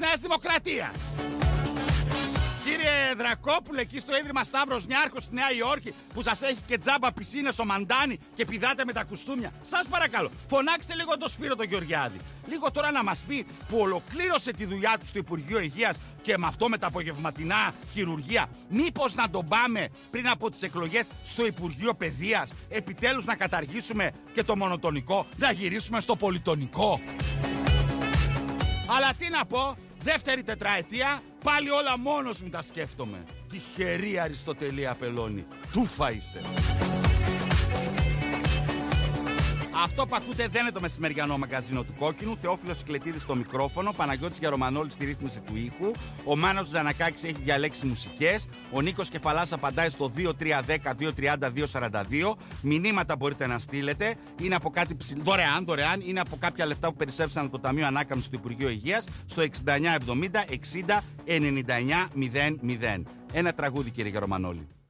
Νέας Δημοκρατίας. Κύριε Δρακόπουλε, εκεί στο Ίδρυμα Σταύρος Νιάρχος στη Νέα Υόρκη, που σας έχει και τζάμπα πισίνες ο Μαντάνη και πηδάτε με τα κουστούμια, σας παρακαλώ, φωνάξτε λίγο τον Σπύρο τον Γεωργιάδη. Λίγο τώρα να μας πει, που ολοκλήρωσε τη δουλειά του στο Υπουργείο Υγείας και με αυτό με τα απογευματινά χειρουργία, μήπως να τον πάμε πριν από τις εκλογές στο Υπουργείο Παιδείας, επιτέλους να καταργήσουμε και το μονοτονικό, να γυρίσουμε στο πολυτονικό. Αλλά τι να πω, δεύτερη τετραετία, πάλι όλα μόνος μου τα σκέφτομαι. Τυχερή Αριστοτελή Απελώνη, τούφα είσαι. Αυτό που ακούτε δεν είναι το μεσημεριανό μαγκαζίνο του Κόκκινου. Θεόφιλος Κυκλετίδης στο μικρόφωνο, Παναγιώτης Γερομανόλης στη ρύθμιση του ήχου. Ο Μάνος Ζανακάκης έχει διαλέξει μουσικές. Ο Νίκος Κεφαλάς απαντάει στο 2310-232-42. Μηνύματα μπορείτε να στείλετε. Είναι από κάτι δωρεάν. Είναι από κάποια λεφτά που περισσέψαν από το Ταμείο Ανάκαμψης του Υπουργείου Υγείας στο 6970 60 99 00. Ένα τραγούδι, κύριε Γερομανόλη.